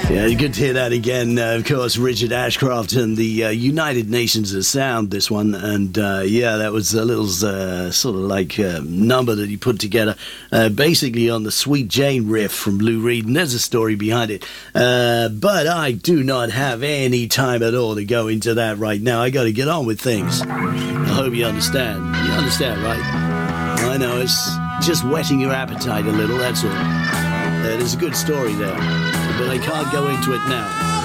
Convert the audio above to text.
Yeah, good to hear that again. Of course, Richard Ashcroft and the United Nations of Sound, this one. And that was a little sort of like number that he put together, basically on the Sweet Jane riff from Lou Reed. And there's a story behind it. But I do not have any time at all to go into that right now. I got to get on with things. I hope you understand. You understand, right? I know, it's just whetting your appetite a little, that's all. There's a good story there, but I can't go into it now.